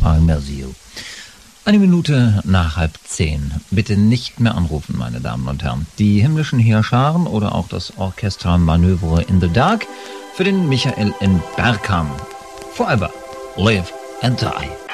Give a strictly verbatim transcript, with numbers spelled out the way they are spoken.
Charles Merziel. Eine Minute nach halb zehn. Bitte nicht mehr anrufen, meine Damen und Herren. Die himmlischen Heerscharen oder auch das Orchester Manövre in the Dark für den Michael in Bergkamp. Forever, live and die.